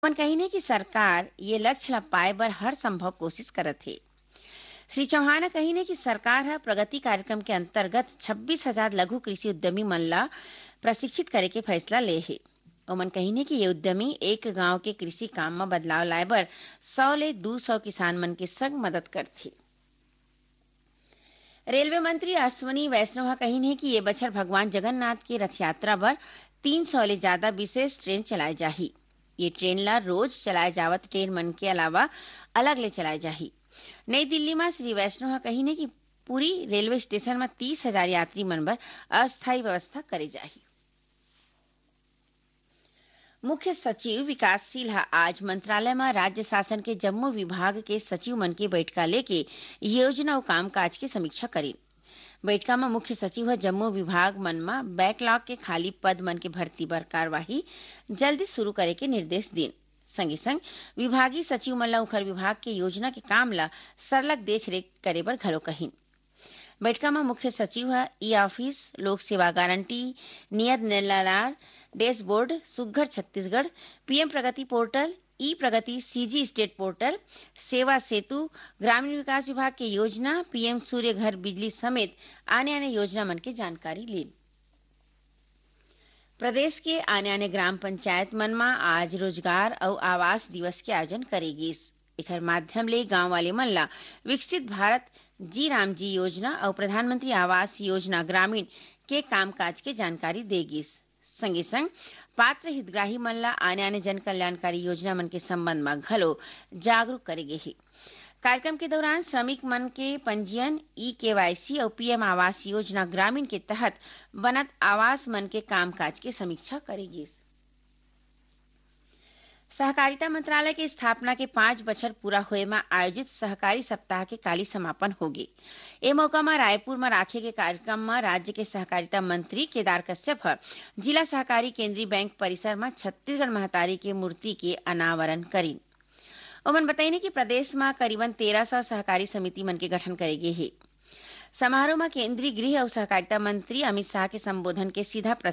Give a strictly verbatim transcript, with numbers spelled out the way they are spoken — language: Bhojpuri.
ओमन कहिने कि सरकार ये लक्ष्य ला पाए बर हर संभव कोशिश करत है। श्री चौहान कहिने कि सरकार है प्रगति कार्यक्रम के अंतर्गत छब्बीस हजार लघु कृषि उद्यमी मन ला प्रशिक्षित करे के फैसला ले है। ओमन कहिने कि ये उद्यमी एक गांव के कृषि काम में बदलाव लाए बर सौ ले दो सौ किसान मन के संग मदद करथे। रेलवे मंत्री अश्वनी वैष्णव कहिने कि ये बछर भगवान जगन्नाथ के रथ यात्रा बर तीन सौ ले ज्यादा विशेष ट्रेन चलाए जाही। ये ट्रेन ला रोज चलाए जावत ट्रेन मन के अलावा अलग ले चलाए जाही। नई दिल्ली में श्री वैष्णव कहिने कि पूरी रेलवे स्टेशन में तीस हजार यात्री मन बर अस्थायी व्यवस्था करे जाही। मुख्य सचिव विकासशील आज मंत्रालय में राज्य शासन के जम्मू विभाग के सचिव मन के बैठका लेके योजना और कामकाज की समीक्षा करी। बैठका में मुख्य सचिव जम्मू विभाग मन में बैकलॉग के खाली पद मन के भर्ती बर कार्यवाही जल्दी शुरू करे के निर्देश दीन। संगे संग विभागीय सचिव मन ला उखर विभाग के योजना के काम ला सरलग देख रेख करे बर घलो कहिन। बैठका में मुख्य सचिव ई ऑफिस, लोक सेवा गारंटी, नियत निर्णय, डैशबोर्ड, सुघ्घर छत्तीसगढ़, पीएम प्रगति पोर्टल, ई प्रगति, सीजी स्टेट पोर्टल, सेवा सेतु, ग्रामीण विकास विभाग के योजना, पीएम सूर्य घर बिजली समेत आने आने योजना मन के जानकारी ली। प्रदेश के आने आने ग्राम पंचायत मन में आज रोजगार और आवास दिवस के आयोजन करेगी। एकर माध्यम ले गांव वाले मन ला विकसित भारत जी राम जी योजना और प्रधानमंत्री आवास योजना ग्रामीण के कामकाज के जानकारी देगी। संगे संग पात्र हितग्राही मन ला आने आने जन कल्याणकारी योजना मन के संबंध में घलो जागरूक करेगे ही। कार्यक्रम के दौरान श्रमिक मन के पंजीयन, ई केवाईसी और पीएम आवास योजना ग्रामीण के तहत बनत आवास मन के कामकाज की समीक्षा करेगी। सहकारिता मंत्रालय की स्थापना के पांच बछर पूरा हुए में आयोजित सहकारी सप्ताह के काली समापन होगी। ए मौका में रायपुर में राखे के कार्यक्रम में राज्य के सहकारिता मंत्री केदार कश्यप जिला सहकारी केंद्रीय बैंक परिसर में छत्तीसगढ़ महतारी के मूर्ति के अनावरण करी। ओमन बताइने कि प्रदेश में करीबन तेरह सौ सहकारी समिति मन के गठन करेगे है। समारोह में केंद्रीय गृह और सहकारिता मंत्री अमित शाह के संबोधन के सीधा